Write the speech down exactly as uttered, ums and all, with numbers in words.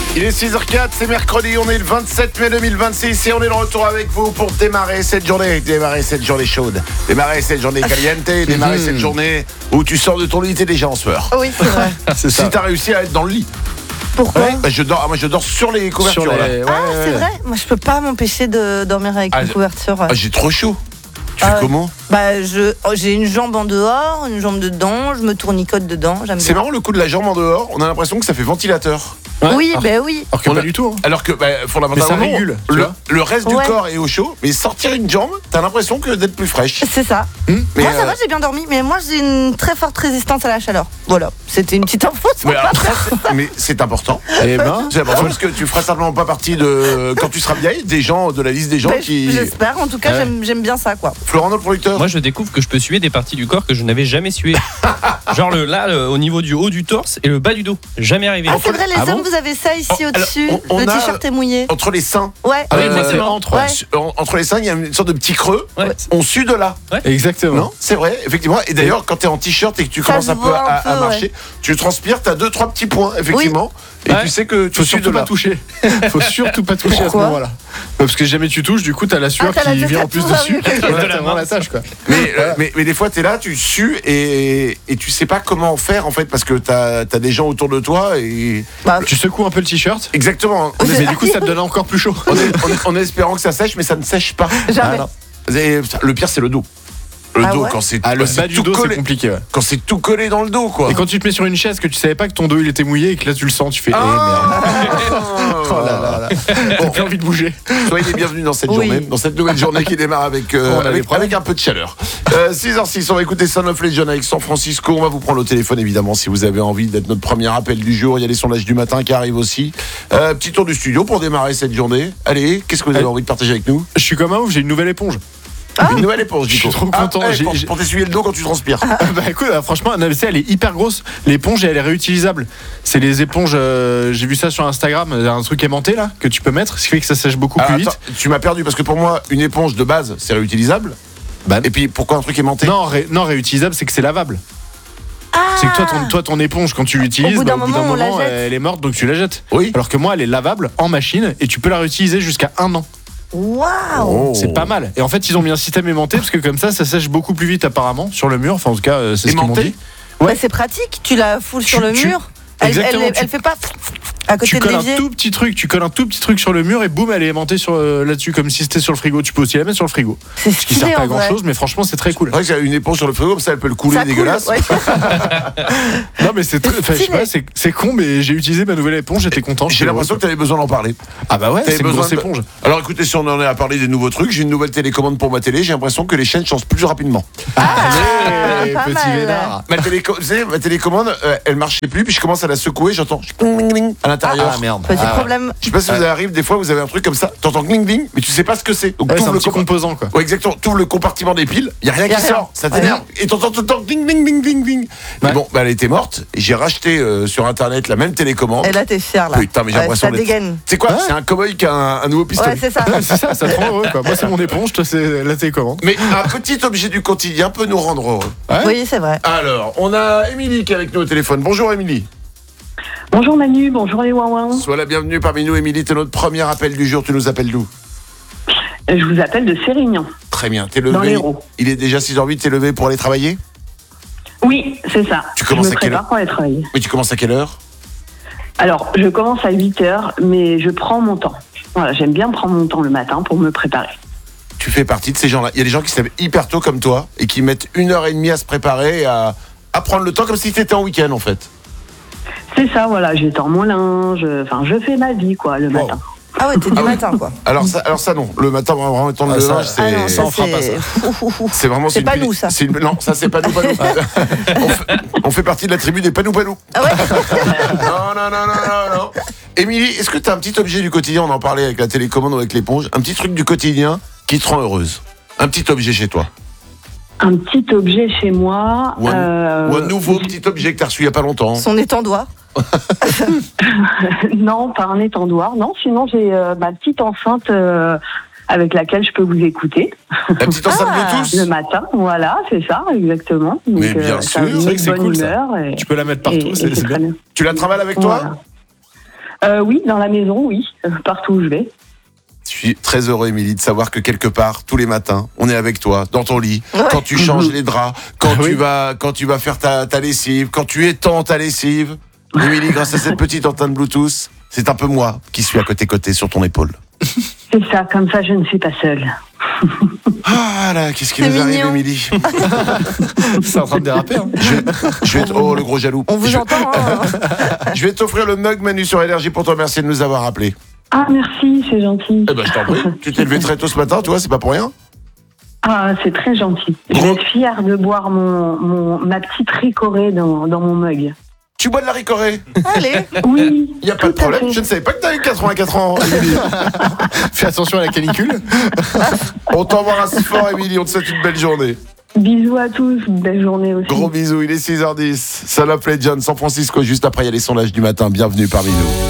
Il est six heures quatre, c'est mercredi, on est le vingt-sept mai deux mille vingt-six et on est de retour avec vous pour démarrer cette journée, démarrer cette journée chaude, démarrer cette journée caliente, démarrer cette journée où tu sors de ton lit, t'es déjà en sueur. Oui, c'est vrai. C'est ça. Si t'as réussi à être dans le lit. Pourquoi ouais, bah je dors, ah, moi je dors sur les couvertures. Sur les... Là. Ouais, ah, ouais, c'est ouais. vrai. Moi, je peux pas m'empêcher de dormir avec ah, une couverture. Ah, j'ai trop chaud. Tu ah, fais comment? Bah, je, oh, j'ai une jambe en dehors, une jambe dedans, je me tournicote dedans. J'aime c'est bien. marrant le coup de la jambe en dehors. On a l'impression que ça fait ventilateur. Ouais. Oui, ben bah, oui. Alors que on pas a... du tout. Hein. Alors que, bah, fondamentalement, mais ça régule, le, le reste ouais. du corps est au chaud, mais sortir une jambe, t'as l'impression que d'être plus fraîche. C'est ça. Hum, mais moi, ça euh... va, j'ai bien dormi, mais moi, j'ai une très forte résistance à la chaleur. Voilà, c'était une petite info. Mais, alors, ça, c'est... mais c'est important. Eh ben, c'est important parce que tu feras certainement pas partie de, quand tu seras vieille, des gens de la liste des gens bah, qui. J'espère. En tout cas, ouais. j'aime, j'aime bien ça, quoi. Florent, notre producteur. Moi, je découvre que je peux suer des parties du corps que je n'avais jamais sué. Genre le, là, le, au niveau du haut du torse et le bas du dos. Jamais arrivé. Ah, c'est vrai, les ah hommes, bon vous avez ça ici oh, au-dessus. alors, on, on le a, t-shirt est mouillé. Entre les seins. Ouais. Ah oui, euh, exactement. Entre, ouais. en, entre les seins, il y a une sorte de petit creux. Ouais. On sue de là. Ouais. Exactement. Non, c'est vrai, effectivement. Et d'ailleurs, quand t'es en t-shirt et que tu ça commences un peu à, un peu, à marcher, ouais. tu transpires, t'as deux, trois petits points, effectivement. Oui. Et ouais. tu sais que tu faut sues surtout de là. pas toucher. Faut surtout pas toucher Pourquoi à ce moment-là. Parce que jamais tu touches, du coup, t'as la sueur ah, t'as qui la vient en plus ah, dessus. oui, okay. Ouais, t'as vraiment la tâche, quoi. Mais, euh, mais, mais des fois, t'es là, tu sues et, et tu sais pas comment faire, en fait, parce que t'as as des gens autour de toi et. Bah, tu secoues un peu le t-shirt. Exactement. On est, mais du coup, ça te donne encore plus chaud. On est, on est, on est espérant que ça sèche, mais ça ne sèche pas. Jamais. Ah, et, le pire, c'est le dos. Le ah dos, ouais quand c'est ah, le quand bas du dos, c'est compliqué. Ouais. Quand c'est tout collé dans le dos, quoi. Et quand tu te mets sur une chaise, que tu savais pas que ton dos il était mouillé et que là tu le sens, tu fais ah, eh merde. Oh là là là. Bon, t'as plus envie de bouger. Soyez les bienvenus dans cette oui. journée, dans cette nouvelle journée qui démarre avec, euh, avec, avec un peu de chaleur. Euh, six heures six, on va écouter Son of Legend avec San Francisco. On va vous prendre le téléphone, évidemment, si vous avez envie d'être notre premier appel du jour. Il y a les sondages du matin qui arrivent aussi. Euh, petit tour du studio pour démarrer cette journée. Allez, qu'est-ce que vous avez envie de partager avec nous? Je suis comme un ouf, j'ai une nouvelle éponge. Ah, une nouvelle éponge, du coup. Je suis trop content. Ah, j'ai, pour, j'ai... pour t'essuyer le dos quand tu transpires. Ah, bah écoute, franchement, non, elle est hyper grosse. L'éponge, elle est réutilisable. C'est les éponges. Euh, j'ai vu ça sur Instagram, un truc aimanté là que tu peux mettre, ce qui fait que ça sèche beaucoup Alors, plus attends, vite. tu m'as perdu parce que pour moi, une éponge de base, c'est réutilisable. Bah, et puis pourquoi un truc aimanté? Non, ré, non, réutilisable, c'est que c'est lavable. Ah, c'est que toi ton, toi, ton éponge, quand tu l'utilises, au bout bah, d'un au bout moment, d'un on moment la jette. elle est morte, donc tu la jettes. Oui. Alors que moi, elle est lavable en machine et tu peux la réutiliser jusqu'à un an. Waouh! Oh. C'est pas mal. Et en fait, ils ont mis un système aimanté parce que comme ça, ça sèche beaucoup plus vite apparemment sur le mur. Enfin, en tout cas, c'est ce qu'ils m'ont dit. Ouais. Bah, c'est pratique. Tu la foules sur tu, le tu, mur. Elle, elle, elle, elle fait pas à côté tu de colles l'évier. un tout petit truc, tu colles un tout petit truc sur le mur et boum, elle est aimantée sur euh, là-dessus comme si c'était sur le frigo. Tu peux aussi la mettre sur le frigo. C'est ce qui sert pas à grand chose, mais franchement, c'est très cool. C'est vrai que j'ai une éponge sur le frigo, comme ça, elle peut le couler ça dégueulasse. Coule, ouais. Non, mais c'est, très, je sais pas, c'est, c'est con, mais j'ai utilisé ma nouvelle éponge, j'étais content. J'ai l'impression que tu avais besoin d'en parler. Ah bah ouais, t'avais c'est une grosse de... éponge. Alors écoutez, si on en est à parler des nouveaux trucs, j'ai une nouvelle télécommande pour ma télé. J'ai l'impression que les chaînes changent plus rapidement. Ah, Allez, pas petit mal. vénard. Ma, téléco... vous savez, ma télécommande, euh, elle marchait plus, puis je commence à la secouer, j'entends à l'intérieur. Ah merde. Petit Ah, problème. Je sais pas si vous arrive, des fois vous avez un truc comme ça, t'entends gling gling, mais tu sais pas ce que c'est. Donc ouais, c'est un le petit compa- composant quoi. Ouais, exactement. T'ouvres le compartiment des piles, y a rien y a qui rien. sort, ça t'énerve. Ouais. Et t'entends tout le temps gling gling gling gling gling. Mais ouais. bon, bah elle était morte. Et j'ai racheté euh, sur internet la même télécommande. Et là t'es fier là. Putain, mais j'ai ouais, l'impression ça d'être. dégaine. C'est quoi? Ouais. C'est un cowboy qui a un, un nouveau pistolet. Ouais, c'est ça. Ouais, c'est ça, ça te rend heureux quoi. Moi c'est mon éponge, toi c'est la télécommande. Mais un petit objet du quotidien peut nous rendre heureux. Ouais. Oui, c'est vrai. Alors, on a Émilie qui est avec nous au téléphone. Bonjour Émilie. Bonjour Manu, bonjour les Ouin-Ouin. Sois la bienvenue parmi nous Émilie, t'es notre premier appel du jour, tu nous appelles d'où? Je vous appelle de Sérignan. Très bien, t'es levé. Dans l'Hérault. Il est déjà six heures huit, t'es levé pour aller travailler? Oui, c'est ça. Tu commences je me à quelle prépare heure pour aller travailler. Mais tu commences à quelle heure? Alors, je commence à huit heures, mais je prends mon temps. Voilà, j'aime bien prendre mon temps le matin pour me préparer. Tu fais partie de ces gens-là. Il y a des gens qui se lèvent hyper tôt comme toi et qui mettent une heure et demie à se préparer, à, à prendre le temps comme si t'étais en week-end en fait. C'est ça, voilà, j'étends mon linge, enfin, je fais ma vie, quoi, le Wow. matin. Ah ouais, t'es du Ah oui. matin quoi. Alors ça, alors ça non. Le matin vraiment étendre Ah, le ça- linge, c'est Ah non, ça, on fera c'est- pas ça. c'est vraiment C'est une pas puni- nous, ça. c'est une- non, ça c'est pas nous, pas nous. on, fait, on fait partie de la tribu des panou panou. Ah ouais. Non non non non non non. Émilie, est-ce que t'as un petit objet du quotidien, on en parlait avec la télécommande ou avec l'éponge, un petit truc du quotidien qui te rend heureuse? Un petit objet chez toi? Un petit objet chez moi. Ou un, euh, ou un nouveau petit objet que t'as reçu il y a pas longtemps? Son étendoir. Non, pas un étendoir. Non, sinon j'ai euh, ma petite enceinte euh, avec laquelle je peux vous écouter. La petite enceinte Ah. Bluetooth? Le matin, voilà, c'est ça, exactement. Donc, Mais bien euh, sûr, ça me c'est met vrai de que c'est bonne cool, ça. humeur et- Tu peux la mettre et- partout, et c'est, c'est très bien. Tu la travailles avec toi? Voilà. Euh, oui, dans la maison, oui, euh, partout où je vais. Je suis très heureux, Émilie, de savoir que quelque part, tous les matins, on est avec toi, dans ton lit, Ouais. quand tu changes les draps, quand, Ah tu, oui. vas, quand tu vas faire ta, ta lessive, quand tu étends ta lessive. Émilie, grâce à cette petite antenne Bluetooth, c'est un peu moi qui suis à côté-côté sur ton épaule. C'est ça, comme ça, je ne suis pas seule. Ah là, qu'est-ce qui C'est nous arrive, mignon. Émilie? C'est en train de déraper. Hein. Je vais, je vais te- oh, le gros jaloux. On vous je, entend, hein. je vais t'offrir le mug Manu sur Énergie pour te remercier de nous avoir appelés. Ah, merci, c'est gentil. Eh ben, je t'en prie. Tu t'es levé très tôt ce matin, toi, c'est pas pour rien? Ah, c'est très gentil. Je vais être fière de boire mon, mon, ma petite ricorée dans, dans mon mug. Tu bois de la ricorée? Allez. Oui, Il n'y a pas de tout à problème. fait. Je ne savais pas que tu avais quatre-vingt-quatre ans, Émilie. Fais attention à la canicule. On t'embrasse fort, Émilie. On te souhaite une belle journée. Bisous à tous, belle journée aussi. Gros bisous. Il est six heures dix. Son of Legend, San Francisco. Juste après, il y a les sondages du matin. Bienvenue parmi nous.